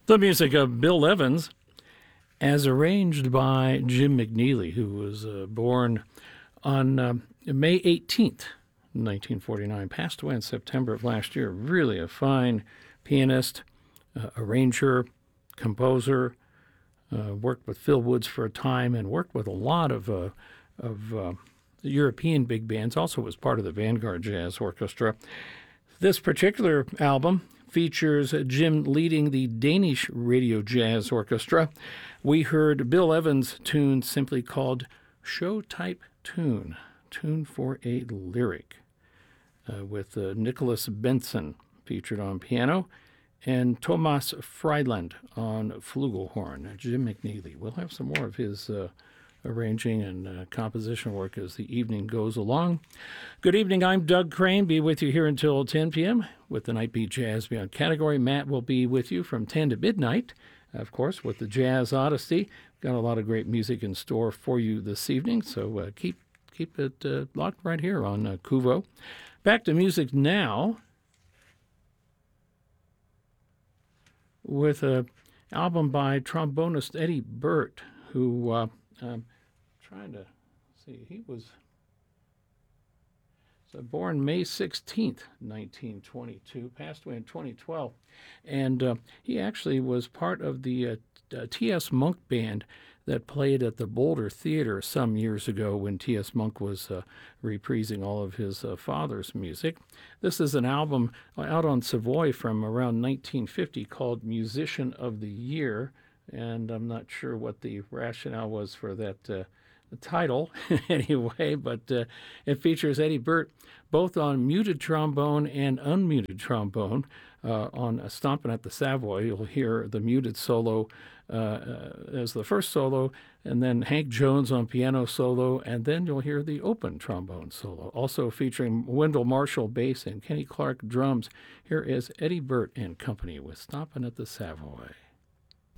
The music of Bill Evans, as arranged by Jim McNeely, who was born on May 18th, 1949, passed away in September of last year. Really a fine pianist, arranger, composer, worked with Phil Woods for a time and worked with a lot of European big bands, also was part of the Vanguard Jazz Orchestra. This particular album features Jim leading the Danish Radio Jazz Orchestra. We heard Bill Evans' tune simply called Show Type Tune, Tune for a Lyric, with Nicholas Benson featured on piano and Thomas Friedland on flugelhorn. Jim McNeely. We'll have some more of his arranging and composition work as the evening goes along. Good evening, I'm Doug Crane. Be with you here until 10 p.m. with the Night Beat Jazz Beyond category. Matt will be with you from 10 to midnight, of course, with the Jazz Odyssey. Got a lot of great music in store for you this evening, so keep it locked right here on Kuvo. Back to music now with an album by trombonist Eddie Burt, who trying to see, he was born May 16th, 1922, passed away in 2012, and he actually was part of the T.S. Monk band that played at the Boulder Theater some years ago when T.S. Monk was reprising all of his father's music. This is an album out on Savoy from around 1950 called Musician of the Year, and I'm not sure what the rationale was for that title anyway, but it features Eddie Burt both on muted trombone and unmuted trombone. On Stompin' at the Savoy, you'll hear the muted solo as the first solo, and then Hank Jones on piano solo, and then you'll hear the open trombone solo, also featuring Wendell Marshall bass and Kenny Clark drums. Here is Eddie Burt and company with Stompin' at the Savoy.